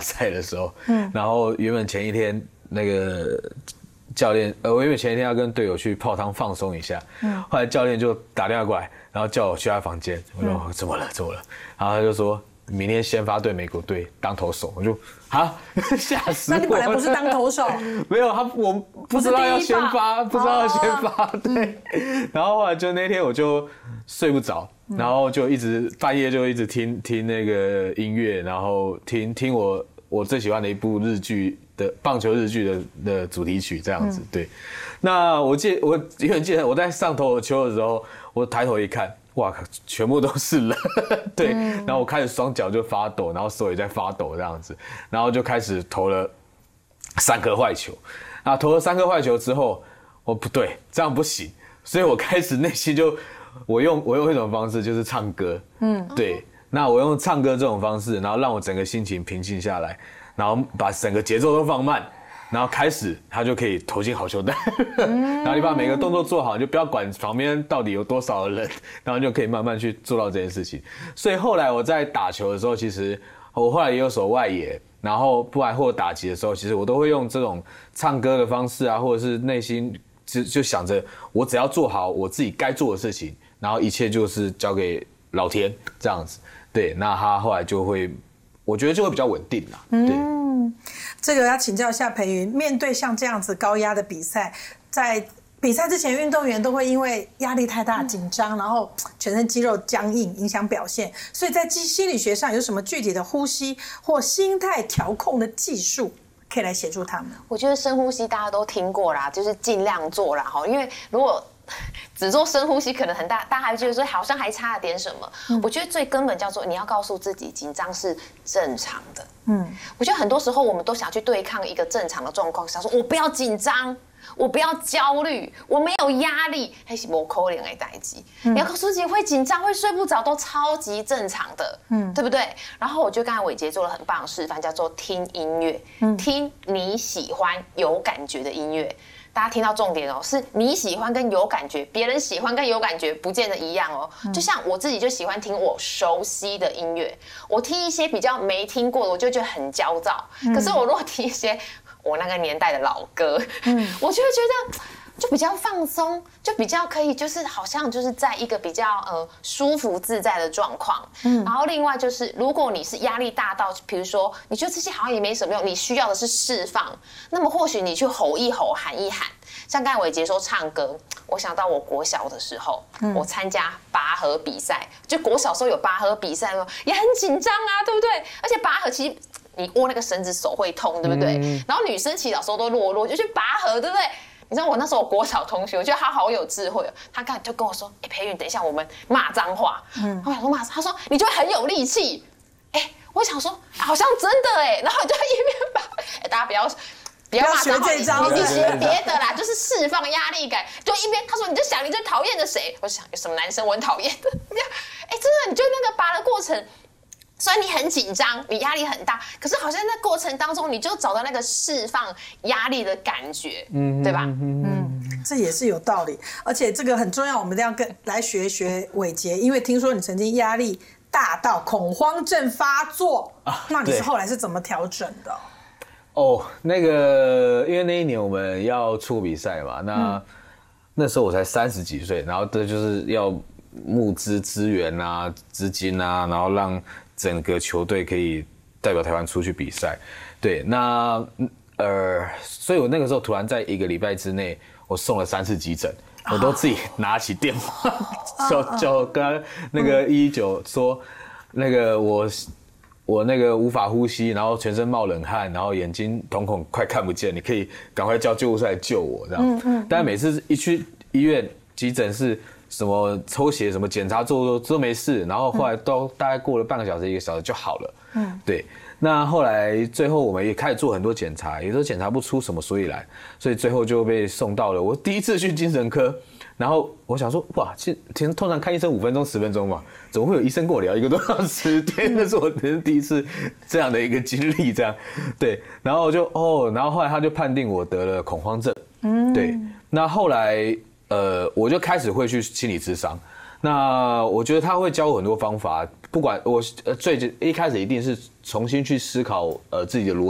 赛的时候，然后原本前一天那个教练，我原本前一天要跟队友去泡汤放松一下，后来教练就打电话过来，然后叫我去他房间，我说怎么了？然后他就说明天先发对美国队当投手，我就吓死我！ 那你本来不是当投手？ 没有我不知道要先发，对。然后后来就那天我就睡不着，然后就半夜就一直听那个音乐，然后听我最喜欢的一部日剧的棒球日剧的主题曲这样子，对。那我永远记得我在上投球的时候，我抬头一看，哇，全部都是人，对。然后我开始双脚就发抖，然后手也在发抖这样子，然后就开始投了3颗坏球。啊，投了3颗坏球之后，我不对，这样不行，所以我开始内心我用一种方式，就是唱歌，对。那我用唱歌这种方式，然后让我整个心情平静下来，然后把整个节奏都放慢，然后开始他就可以投进好球带，然后你把每个动作做好，你就不要管旁边到底有多少人，然后就可以慢慢去做到这件事情。所以后来我在打球的时候，其实我后来也有守外野，然后不然或打击的时候，其实我都会用这种唱歌的方式啊，或者是内心就想着我只要做好我自己该做的事情，然后一切就是交给老天这样子。对，那他后来就会，我觉得就会比较稳定啦。对， 这个要请教一下培云，面对像这样子高压的比赛，在比赛之前，运动员都会因为压力太大、紧张，然后全身肌肉僵硬，影响表现。所以在心理学上有什么具体的呼吸或心态调控的技术可以来协助他们？ 我觉得深呼吸大家都听过啦，就是尽量做啦哈，因为如果只做深呼吸可能很大家还觉得说好像还差了点什么。我觉得最根本叫做你要告诉自己紧张是正常的。我觉得很多时候我们都想去对抗一个正常的状况，想说我不要紧张，我不要焦虑，我没有压力，那是不可能的代志。你要告诉自己会紧张会睡不着都超级正常的，对不对？然后我觉得刚才伟杰做了很棒的示范，叫做听音乐，听你喜欢有感觉的音乐。大家听到重点哦，是你喜欢跟有感觉，别人喜欢跟有感觉不见得一样哦。就像我自己就喜欢听我熟悉的音乐，我听一些比较没听过的，我就觉得很焦躁。可是我如果听一些我那个年代的老歌，我就会觉得就比较放松，就比较可以，就是好像就是在一个比较舒服自在的状况。然后另外就是，如果你是压力大到，比如说你觉得这些好像也没什么用，你需要的是释放，那么或许你去吼一吼，喊一喊。像刚才伟杰说唱歌，我想到我国小的时候，我参加拔河比赛，就国小时候有拔河比赛，也很紧张啊，对不对？而且拔河其实你握那个绳子手会痛，对不对？然后女生其实有时候都弱，就去拔河，对不对？你知道我那时候我国小同学，我觉得他好有智慧哦。他刚才就跟我说：“培云，等一下我们骂脏话。”我想说骂，他说你就会很有力气。我想说好像真的然后就一边把大家不要骂脏话，你学别的啦，就是释放压力感。就一边他说你就想你最讨厌的谁？我想有什么男生我很讨厌的？真的，你就那个拔的过程。虽然你很紧张，你压力很大，可是好像在过程当中，你就找到那个释放压力的感觉，对吧？ 这也是有道理，而且这个很重要，我们一定要来学一学伟杰，因为听说你曾经压力大到恐慌症发作，那你是后来是怎么调整的？ 那个因为那一年我们要出比赛嘛，那时候我才30几岁，然后这就是要募资资源啊、资金啊，然后让整个球队可以代表台湾出去比赛。对，所以我那个时候突然在1个礼拜之内，我送了3次急诊，我都自己拿起电话就跟那个119说，那个我那个无法呼吸，然后全身冒冷汗，然后眼睛瞳孔快看不见，你可以赶快叫救护车来救我这样。但每次一去医院急诊室，什么抽血什么检查做都没事，然后后来都大概过了半个小时1个小时就好了。对。那后来最后我们也开始做很多检查，也都检查不出什么所以然，所以最后就被送到了我第一次去精神科。然后我想说，哇，通常看医生5分钟10分钟嘛，怎么会有医生跟我聊1个多小时？对，那是我第一次这样的一个经历，这样。对，然后然后后来他就判定我得了恐慌症。对，那后来我就开始会去心理咨商。那我觉得他会教我很多方法， 不管我最一开始一定是重新去思考自己的逻